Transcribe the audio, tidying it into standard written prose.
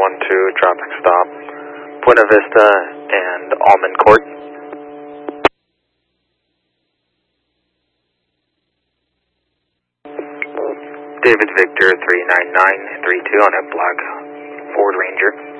412, traffic stop, Buena Vista and Almond Court. David Victor 39932 on a black Ford Ranger.